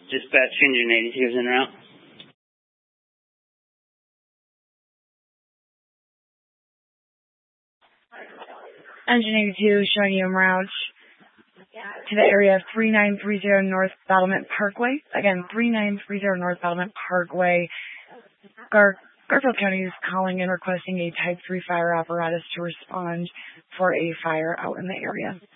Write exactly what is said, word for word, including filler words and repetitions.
Dispatch Engine eighty-two is en route. Engine eighty-two showing you en route to the area of three nine three zero North Battlement Parkway. Again, three nine three zero North Battlement Parkway. Gar- Garfield County is calling and requesting a Type three fire apparatus to respond for a fire out in the area.